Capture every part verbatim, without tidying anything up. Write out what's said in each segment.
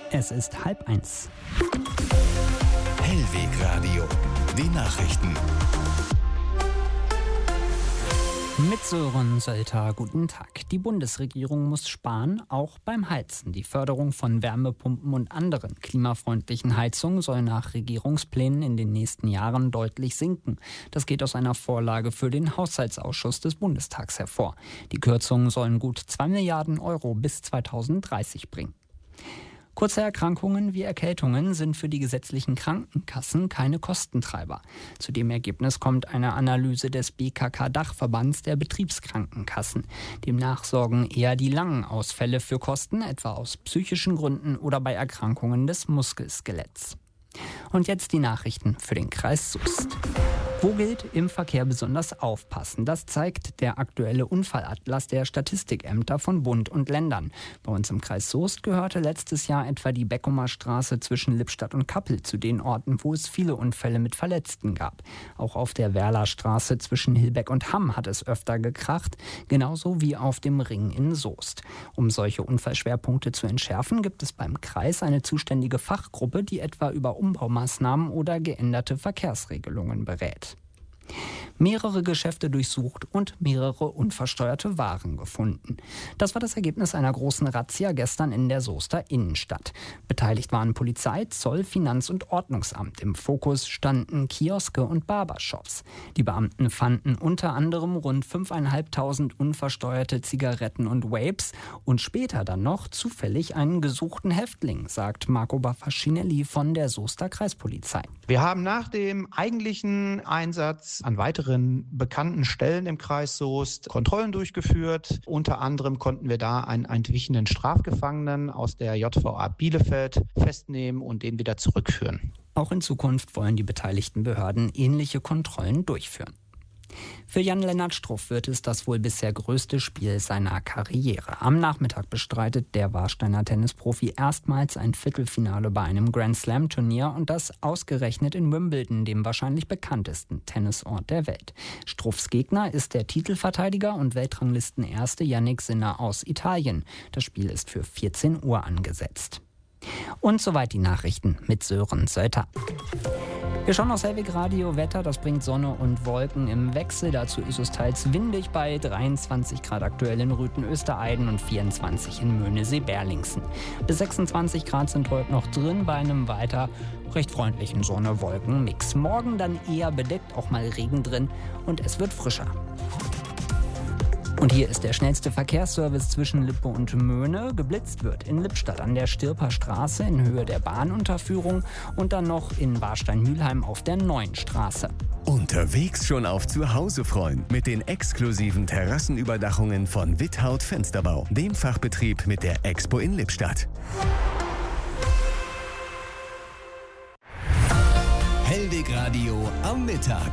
Es ist halb eins. Hellwegradio, die Nachrichten. Mit Sören Sölter, guten Tag. Die Bundesregierung muss sparen, auch beim Heizen. Die Förderung von Wärmepumpen und anderen klimafreundlichen Heizungen soll nach Regierungsplänen in den nächsten Jahren deutlich sinken. Das geht aus einer Vorlage für den Haushaltsausschuss des Bundestags hervor. Die Kürzungen sollen gut zwei Milliarden Euro bis zweitausenddreißig bringen. Kurze Erkrankungen wie Erkältungen sind für die gesetzlichen Krankenkassen keine Kostentreiber. Zu dem Ergebnis kommt eine Analyse des B K K-Dachverbands der Betriebskrankenkassen. Demnach sorgen eher die langen Ausfälle für Kosten, etwa aus psychischen Gründen oder bei Erkrankungen des Muskelskeletts. Und jetzt die Nachrichten für den Kreis Soest. Wo gilt im Verkehr besonders aufpassen? Das zeigt der aktuelle Unfallatlas der Statistikämter von Bund und Ländern. Bei uns im Kreis Soest gehörte letztes Jahr etwa die Beckumer Straße zwischen Lippstadt und Kappel zu den Orten, wo es viele Unfälle mit Verletzten gab. Auch auf der Werler Straße zwischen Hilbeck und Hamm hat es öfter gekracht, genauso wie auf dem Ring in Soest. Um solche Unfallschwerpunkte zu entschärfen, gibt es beim Kreis eine zuständige Fachgruppe, die etwa über Umbaumaßnahmen oder geänderte Verkehrsregelungen berät. Mehrere Geschäfte durchsucht und mehrere unversteuerte Waren gefunden. Das war das Ergebnis einer großen Razzia gestern in der Soester Innenstadt. Beteiligt waren Polizei, Zoll, Finanz- und Ordnungsamt. Im Fokus standen Kioske und Barbershops. Die Beamten fanden unter anderem rund fünftausendfünfhundert unversteuerte Zigaretten und Vapes und später dann noch zufällig einen gesuchten Häftling, sagt Marco Baffaschinelli von der Soester Kreispolizei. Wir haben nach dem eigentlichen Einsatz an weiteren bekannten Stellen im Kreis Soest Kontrollen durchgeführt. Unter anderem konnten wir da einen entwichenen Strafgefangenen aus der J V A Bielefeld festnehmen und den wieder zurückführen. Auch in Zukunft wollen die beteiligten Behörden ähnliche Kontrollen durchführen. Für Jan-Lennart Struff wird es das wohl bisher größte Spiel seiner Karriere. Am Nachmittag bestreitet der Warsteiner Tennisprofi erstmals ein Viertelfinale bei einem Grand-Slam-Turnier und das ausgerechnet in Wimbledon, dem wahrscheinlich bekanntesten Tennisort der Welt. Struffs Gegner ist der Titelverteidiger und Weltranglistenerste Jannik Sinner aus Italien. Das Spiel ist für vierzehn Uhr angesetzt. Und soweit die Nachrichten mit Sören Sölter. Wir schauen aufs Hellwegradio Wetter, das bringt Sonne und Wolken im Wechsel. Dazu ist es teils windig bei dreiundzwanzig Grad aktuell in Rüthen-Österreiden und vierundzwanzig in Möhnesee-Berlingsen. Bis sechsundzwanzig Grad sind heute noch drin bei einem weiter recht freundlichen Sonne-Wolken-Mix. Morgen dann eher bedeckt, auch mal Regen drin und es wird frischer. Und hier ist der schnellste Verkehrsservice zwischen Lippe und Möhne. Geblitzt wird in Lippstadt an der Stirper Straße in Höhe der Bahnunterführung und dann noch in Warstein-Mülheim auf der Neuen Straße. Unterwegs schon auf Zuhause freuen mit den exklusiven Terrassenüberdachungen von Withaut Fensterbau, dem Fachbetrieb mit der Expo in Lippstadt. Hellwegradio am Mittag.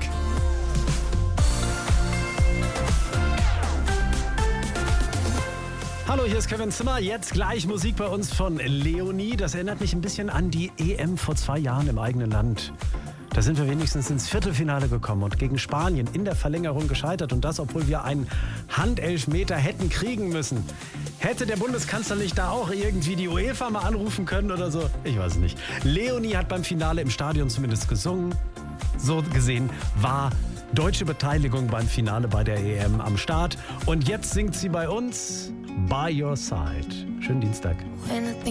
Hallo, hier ist Kevin Zimmer. Jetzt gleich Musik bei uns von Leonie. Das erinnert mich ein bisschen an die E M vor zwei Jahren im eigenen Land. Da sind wir wenigstens ins Viertelfinale gekommen und gegen Spanien in der Verlängerung gescheitert. Und das, obwohl wir einen Handelfmeter hätten kriegen müssen. Hätte der Bundeskanzler nicht da auch irgendwie die UEFA mal anrufen können oder so? Ich weiß es nicht. Leonie hat beim Finale im Stadion zumindest gesungen. So gesehen war deutsche Beteiligung beim Finale bei der E M am Start. Und jetzt singt sie bei uns By Your Side. Schönen Dienstag.